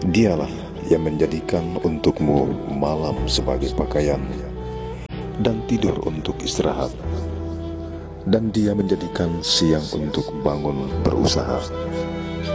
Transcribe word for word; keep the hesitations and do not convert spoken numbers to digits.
Dialah yang menjadikan untukmu malam sebagai pakaian dan tidur untuk istirahat, dan Dia menjadikan siang untuk bangun berusaha.